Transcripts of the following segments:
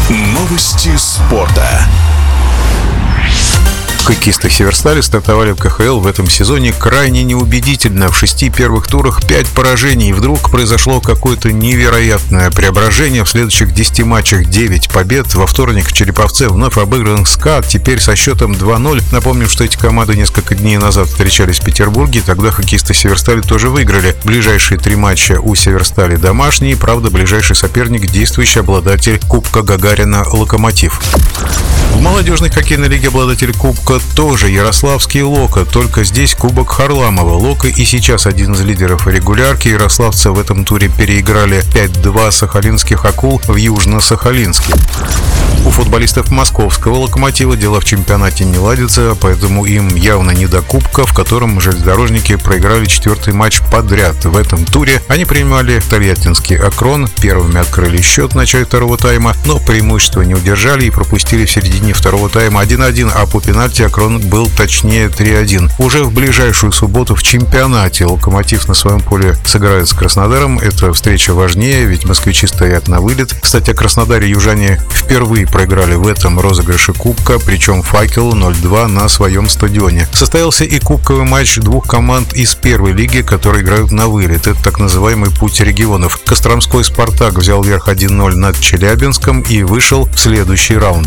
Новости спорта. Хоккеисты «Северстали» стартовали в КХЛ в этом сезоне крайне неубедительно. В 6 первых турах 5 поражений. И вдруг произошло какое-то невероятное преображение. В следующих 10 матчах 9 побед. Во вторник в Череповце вновь обыгран СКА, теперь со счетом 2-0. Напомним, что эти команды несколько дней назад встречались в Петербурге. Тогда хоккеисты «Северстали» тоже выиграли. Ближайшие 3 матча у «Северстали» домашние. Правда, ближайший соперник — действующий обладатель Кубка Гагарина «Локомотив». В молодежной хоккейной лиге обладатель Кубка тоже ярославский «Локо», только здесь Кубок Харламова. «Локо» и сейчас один из лидеров регулярки. Ярославцы в этом туре переиграли 5-2 сахалинских «Акул» в Южно-Сахалинске. У футболистов московского «Локомотива» дела в чемпионате не ладятся, поэтому им явно не до Кубка, в котором железнодорожники проиграли 4-й матч подряд. В этом туре они принимали тольяттинский «Акрон», первыми открыли счет в начале второго тайма, но преимущество не удержали и пропустили в середине второго тайма 1-1, а по пенальти «Акрон» был точнее 3-1. Уже в ближайшую субботу в чемпионате «Локомотив» на своем поле сыграет с Краснодаром. Эта встреча важнее, ведь москвичи стоят на вылет. Кстати, о Краснодаре южане впервые проиграли в этом розыгрыше Кубка, причем «Факелу» 0-2 на своем стадионе. Состоялся и кубковый матч двух команд из первой лиги, которые играют на вылет. Это так называемый путь регионов. Костромской «Спартак» взял верх 1-0 над Челябинском и вышел в следующий раунд.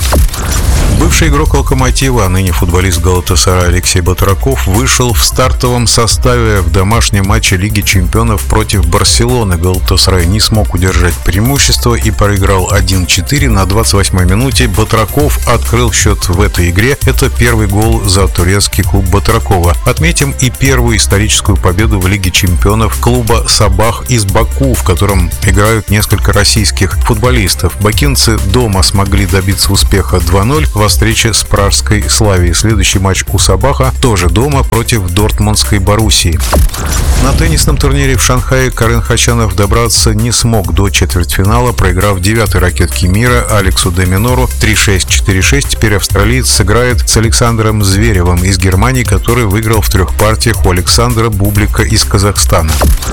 Бывший игрок «Локомотива», а ныне футболист «Галатасарая» Алексей Батраков вышел в стартовом составе в домашнем матче Лиги чемпионов против Барселоны. «Галатасарай» не смог удержать преимущество и проиграл 1-4 на 28-й минуте. Батраков открыл счет в этой игре. Это первый гол за турецкий клуб Батракова. Отметим и первую историческую победу в Лиге чемпионов клуба «Сабах» из Баку, в котором играют несколько российских футболистов. Бакинцы дома смогли добиться успеха 2-0 во встрече с пражской «Славией». Следующий матч у «Сабаха» тоже дома против дортмундской «Боруссии». На теннисном турнире в Шанхае Карен Хачанов добраться не смог до четвертьфинала, проиграв 9-й ракетке мира Алексу де Минору 3-6, 4-6. Теперь австралиец сыграет с Александром Зверевым из Германии, который выиграл в 3 партиях у Александра Бублика из Казахстана.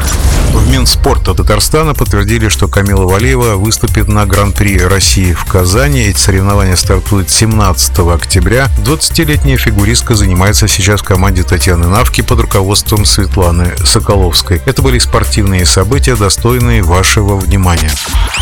В Минспорта Татарстана подтвердили, что Камила Валиева выступит на Гран-при России в Казани. Эти соревнования стартуют 17 октября. 20-летняя фигуристка занимается сейчас в команде Татьяны Навки под руководством Светланы Соколовской. Это были спортивные события, достойные вашего внимания.